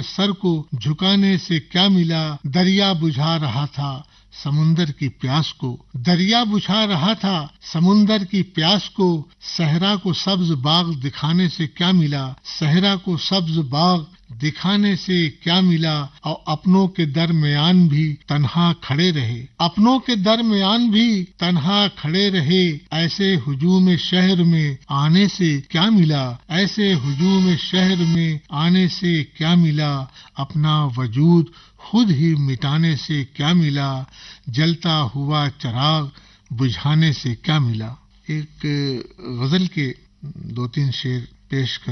Sir को झुकाने से क्या मिला, दरिया बुझा रहा था समुंदर की प्यास को। दरिया बुझा रहा था समुंदर की प्यास को, सहरा को सब्ज बाग दिखाने से क्या मिला, सहरा को सब्ज बाग दिखाने से क्या मिला। और अपनों के दरमियान भी तन्हा खड़े रहे, अपनों के दरमियान भी तन्हा खड़े रहे। ऐसे हुजूम शहर में आने से क्या मिला, ऐसे हुजूम शहर में आने से क्या मिला। अपना वजूद खुद ही मिटाने से क्या मिला, जलता हुआ चिराग बुझाने से क्या मिला। एक गजल के 2-3 शेर पेश कर